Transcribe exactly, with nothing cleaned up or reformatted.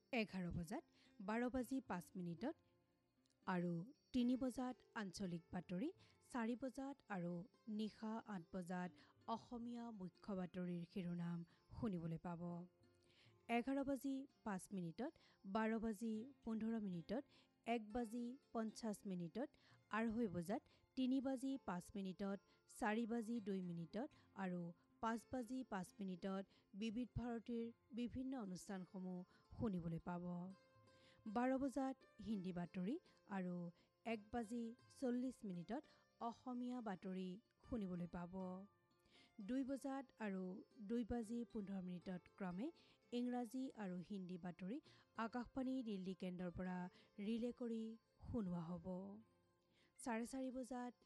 এঘাৰ বজাত বাৰ বাজি পাঁচ মিনিটত আৰু তিনি বজাত আঞ্চলিক বাতৰি, চাৰি বজাত আৰু নিশা আঠ বজাত অসমীয়া মুখ্য বাতৰিৰ শিৰোনাম শুনিবলৈ পাব। এঘাৰ বাজি পাঁচ মিনিটত, বাৰ বাজি পোন্ধৰ মিনিটত, এক বাজি পঞ্চাছ মিনিটত, আঢ়ৈ বজাত, তিনি বাজি পাঁচ মিনিটত, চাৰি বাজি দুই মিনিটত আৰু পাঁচ বাজি পাঁচ মিনিটত বিবিধ ভাৰতীৰ বিভিন্ন অনুষ্ঠানসমূহ শুনিবলৈ পাব। বাৰ বজাত হিন্দী বাতৰি আৰু এক বাজি চল্লিছ মিনিটত অসমীয়া বাতৰি শুনিবলৈ পাব। দুই বজাত আৰু দুই বাজি পোন্ধৰ মিনিটত ক্ৰমে ইংৰাজী আৰু হিন্দী বাতৰি আকাশবাণী দিল্লী কেন্দ্ৰৰ পৰা ৰিলে কৰি শুনোৱা হ'ব। চাৰে চাৰি বজাত